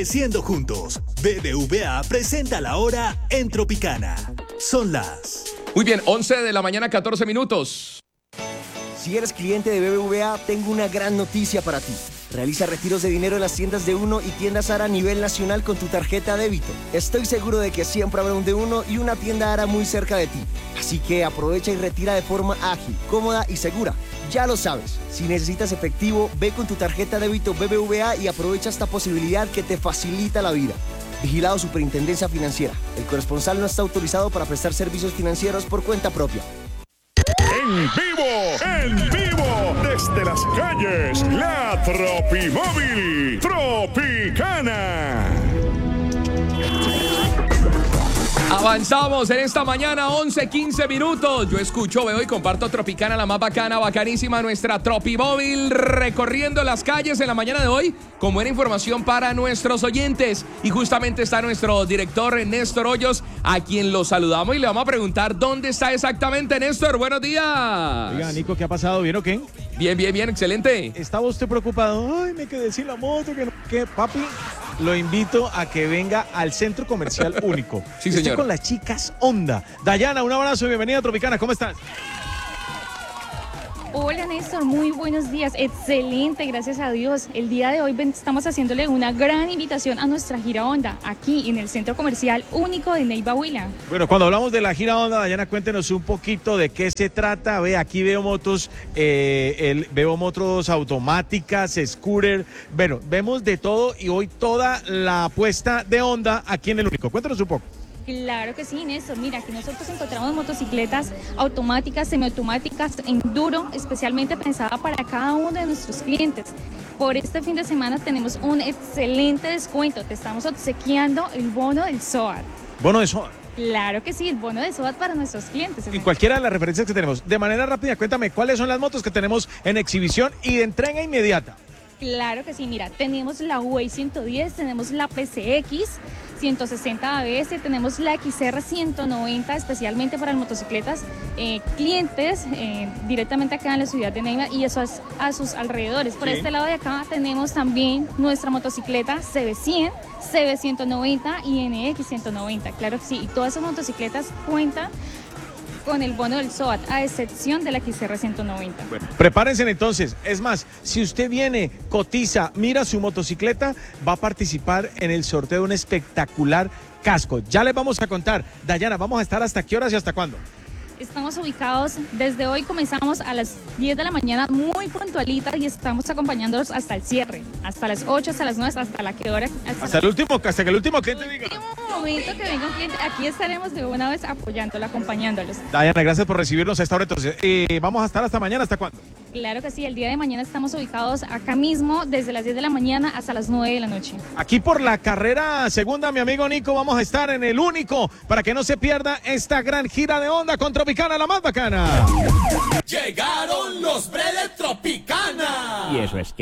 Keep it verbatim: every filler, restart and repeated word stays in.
Creciendo juntos. B B V A presenta la hora en Tropicana. Son las... Muy bien, once de la mañana, catorce minutos. Si eres cliente de B B V A, tengo una gran noticia para ti. Realiza retiros de dinero en las tiendas de Uno y tiendas Ara a nivel nacional con tu tarjeta débito. Estoy seguro de que siempre habrá un de Uno y una tienda Ara muy cerca de ti. Así que aprovecha y retira de forma ágil, cómoda y segura. Ya lo sabes, si necesitas efectivo, ve con tu tarjeta débito B B V A y aprovecha esta posibilidad que te facilita la vida. Vigilado Superintendencia Financiera. El corresponsal no está autorizado para prestar servicios financieros por cuenta propia. En vivo, en vivo, desde las calles, la Tropimóvil Tropicana. Avanzamos en esta mañana, once, quince minutos. Yo escucho, veo y comparto Tropicana, la más bacana, bacanísima, nuestra Tropimóvil, recorriendo las calles en la mañana de hoy con buena información para nuestros oyentes. Y justamente está nuestro director, Néstor Hoyos, a quien lo saludamos y le vamos a preguntar dónde está exactamente, Néstor. Buenos días. Oiga, Nico, ¿qué ha pasado? ¿Bien o qué? Bien, bien, bien, excelente. ¿Estaba usted preocupado? Ay, me quedé sin la moto, que no, que papi... Lo invito a que venga al Centro Comercial Único. Sí, Estoy señor. con las chicas Honda. Dayana, un abrazo y bienvenida a Tropicana. ¿Cómo estás? Hola Néstor, muy buenos días, excelente, gracias a Dios. El día de hoy estamos haciéndole una gran invitación a nuestra gira Honda, aquí en el Centro Comercial Único de Neiva Huila. Bueno, cuando hablamos de la gira Honda, Dayana, cuéntenos un poquito de qué se trata. Ve, aquí veo motos, eh, el, veo motos automáticas, scooter, bueno, vemos de todo y hoy toda la apuesta de Honda aquí en el Único. Cuéntanos un poco. Claro que sí, Néstor. Mira, aquí nosotros encontramos motocicletas automáticas, semiautomáticas, enduro, especialmente pensada para cada uno de nuestros clientes. Por este fin de semana tenemos un excelente descuento. Te estamos obsequiando el bono del S O A T. Bono de S O A T. Claro que sí, el bono de S O A T para nuestros clientes. En cualquiera de las referencias que tenemos. De manera rápida, cuéntame, ¿cuáles son las motos que tenemos en exhibición y de entrega inmediata? Claro que sí, mira, tenemos la Way ciento diez, tenemos la P C X ciento sesenta A B S, tenemos la X R ciento noventa, especialmente para las motocicletas eh, clientes eh, directamente acá en la ciudad de Neiva y eso es a sus alrededores. Por sí. Este lado de acá tenemos también nuestra motocicleta C B cien, C B ciento noventa y N X ciento noventa, claro que sí, y todas esas motocicletas cuentan con el bono del S O A T, a excepción de la X R ciento noventa. Bueno, prepárense entonces. Es más, si usted viene, cotiza, mira su motocicleta, va a participar en el sorteo de un espectacular casco. Ya les vamos a contar. Dayana, ¿vamos a estar hasta qué horas y hasta cuándo? Estamos ubicados, desde hoy comenzamos a las diez de la mañana, muy puntualita, y estamos acompañándolos hasta el cierre, hasta las ocho, hasta las nueve, hasta la que hora. Hasta, hasta el último, hasta que el último cliente diga. En el último momento que venga un cliente, aquí estaremos de una vez apoyándolo, acompañándolos. Dayana, gracias por recibirnos a esta hora. Entonces, eh, ¿vamos a estar hasta mañana? ¿Hasta cuándo? Claro que sí, el día de mañana estamos ubicados acá mismo, desde las diez de la mañana hasta las nueve de la noche. Aquí por la carrera segunda, mi amigo Nico, vamos a estar en el Único para que no se pierda esta gran gira de Honda con Tropicana, la más bacana. Llegaron los Bredes Tropicana. ¿Y eso es qué?